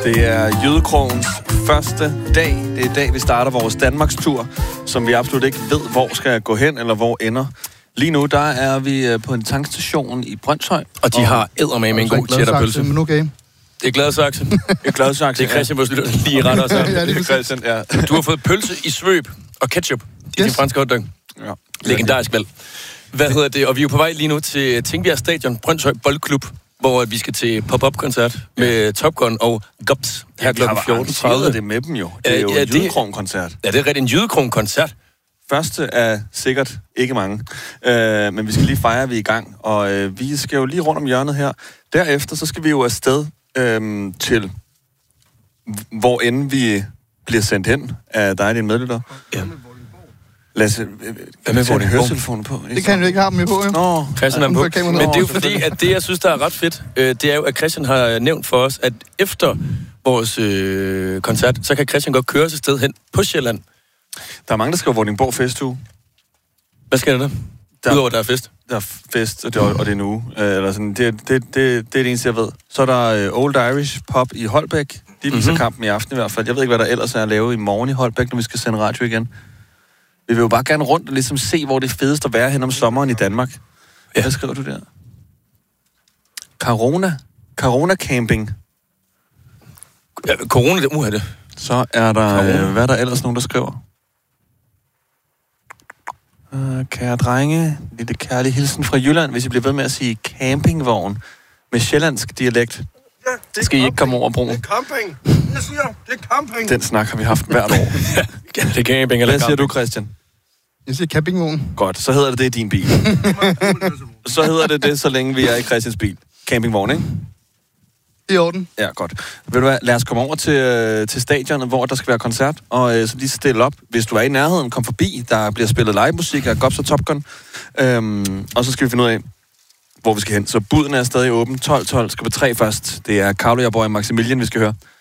Det er Jydekrogens første dag. Det er i dag, vi starter vores Danmarkstur, som vi absolut ikke ved, hvor skal gå hen, eller hvor ender. Lige nu, der er vi på en tankstation i Brønshøj. Og de har eddermame en god cheddarpølse. Men okay. Det er Gladsaxe. Det er Gladsaxe. Det er Christian, vores lytter, lige retter os. Ja, det er Christian, ja. Du har fået pølse i svøb og ketchup i din franske hotdog. Ja. Legendarisk valg. Hvad hedder det? Og vi er jo på vej lige nu til Tingbjerg Stadion, Brønshøj Boldklub, hvor vi skal til pop-up-koncert med Top Gun og Gops her kl. 14.30. Det med dem jo. Det er jo en Jydekron-koncert. Ja, det er rigtig en Jydekron-koncert. Første er sikkert ikke mange, men vi skal lige fejre, at vi er i gang, og vi skal jo lige rundt om hjørnet her. Derefter så skal vi jo afsted til, hvor end vi bliver sendt hen af dig og dine medlytter. Ja. Lasse, kan vi sætte høretelefonen på? Det kan du ikke have dem på, jo. Nå, Christian er på. Men det er jo fordi, at det, jeg synes, der er ret fedt, det er jo, at Christian har nævnt for os, at efter vores koncert, så kan Christian godt køre sig sted hen på Sjælland. Der er mange, der skriver Vordingborg festuge. Hvad skal der? Udover, at der er fest? Der er fest, og det er en uge. Eller sådan. Det er det eneste, jeg ved. Så er der Old Irish Pop i Holbæk. De viser kampen i aften i hvert fald. Jeg ved ikke, hvad der ellers er at lave i morgen i Holbæk, når vi skal sende radio igen. Vi vil jo bare gerne rundt og ligesom se, hvor det er fedest at være hen om sommeren i Danmark. Ja. Hvad skriver du der? Corona camping. Ja, corona, det er det. Så er der... hvad er der ellers nogen, der skriver? Kære drenge, lille kærlig hilsen fra Jylland, hvis I bliver ved med at sige campingvogn med sjællandsk dialekt. Ja, det skal I ikke komme over broen. Det er camping. Jeg siger, det er camping. Den snak har vi haft hvert år. Ja, det er camping. Hvad siger du, Christian? Jeg siger campingvogn. Godt, så hedder det i din bil. Så hedder det, så længe vi er i Christians bil. Campingvogn, ikke? I orden. Ja, godt. Ved du hvad, lad os komme over til stadionet, hvor der skal være koncert, og så lige stille op. Hvis du er i nærheden, kom forbi. Der bliver spillet livemusik af Gops og Top Gun. Og så skal vi finde ud af, hvor vi skal hen. Så buden er stadig åben. 12-12 skal på 3 først. Det er Carlo Boy og Maximilian, vi skal høre.